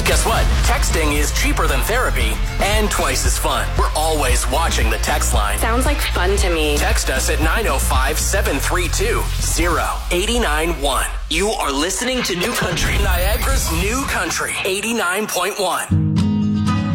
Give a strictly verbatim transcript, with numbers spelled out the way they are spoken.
Guess what? Texting is cheaper than therapy and twice as fun. We're always watching the text line. Sounds like fun to me. Text us at nine oh five, seven three two, oh eight nine one. You are listening to New Country, Niagara's New Country, eighty-nine point one.